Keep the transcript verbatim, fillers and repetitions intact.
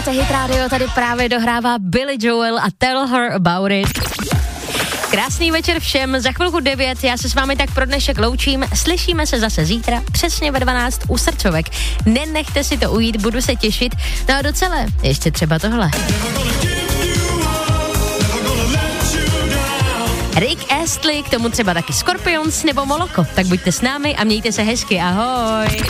Posloucháte Hit Radio, tady právě dohrává Billy Joel a Tell Her About It. Krásný večer všem, za chvilku devět, já se s vámi tak pro dnešek loučím, slyšíme se zase zítra, přesně ve dvanáct u Srdcovek. Nenechte si to ujít, budu se těšit, no a docela ještě třeba tohle. Rick Astley, k tomu třeba taky Scorpions nebo Moloko, tak buďte s námi a mějte se hezky, ahoj.